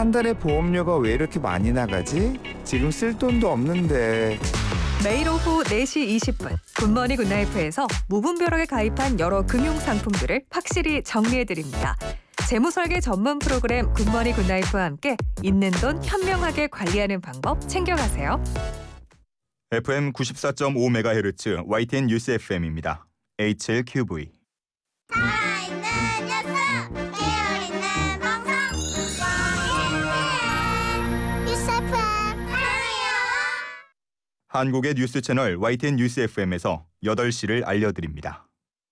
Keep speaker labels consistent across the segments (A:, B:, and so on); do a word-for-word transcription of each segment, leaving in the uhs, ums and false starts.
A: 한 달에 보험료가 왜 이렇게 많이 나가지? 지금 쓸 돈도 없는데.
B: 매일 오후 네 시 이십 분 굿모닝 굿나이프에서 무분별하게 가입한 여러 금융 상품들을 확실히 정리해드립니다. 재무설계 전문 프로그램 굿모닝 굿나이프와 함께 있는 돈 현명하게 관리하는 방법 챙겨가세요.
C: 에프엠 구십사 점 오 메가헤르츠 와이티엔 뉴스 에프엠입니다. 에이치엘큐브이.
D: 살아있는 뉴스, 깨어있는 방송, 와이티엔 뉴스 에프엠 사랑해요.
C: 한국의 뉴스 채널 와이티엔 뉴스 에프엠에서 여덟 시를 알려드립니다.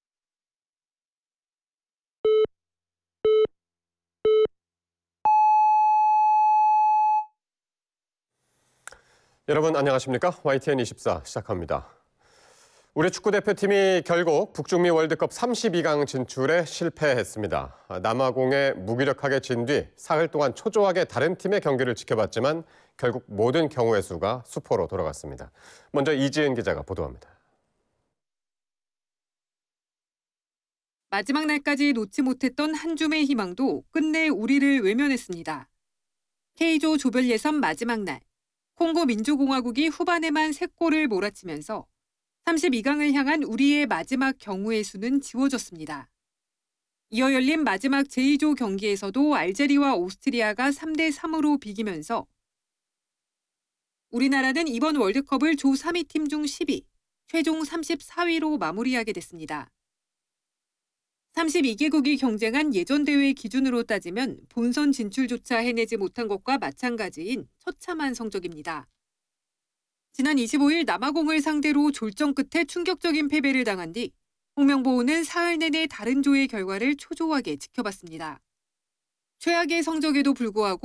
E: 여러분 안녕하십니까? 와이티엔 이십사 시작합니다. 우리 축구대표팀이 결국 북중미 월드컵 삼십이 강 진출에 실패했습니다. 남아공에 무기력하게 진 뒤 사흘 동안 초조하게 다른 팀의 경기를 지켜봤지만 결국 모든 경우의 수가 수포로 돌아갔습니다. 먼저 이지은 기자가 보도합니다.
F: 마지막 날까지 놓지 못했던 한 줌의 희망도 끝내 우리를 외면했습니다. K조 조별 예선 마지막 날, 콩고 민주공화국이 후반에만 세 골을 몰아치면서 삼십이 강을 향한 우리의 마지막 경우의 수는 지워졌습니다. 이어 열린 마지막 제이조 경기에서도 알제리와 오스트리아가 삼 대 삼으로 비기면서 우리나라는 이번 월드컵을 조 삼 위 팀 중 십 위, 최종 삼십사 위로 마무리하게 됐습니다. 삼십이 개국이 경쟁한 예전 대회 기준으로 따지면 본선 진출조차 해내지 못한 것과 마찬가지인 처참한 성적입니다. 지난 이십오 일 남아공을 상대로 졸전 끝에 충격적인 패배를 당한 뒤 홍명보호는 사흘 내내 다른 조의 결과를 초조하게 지켜봤습니다. 최악의 성적에도 불구하고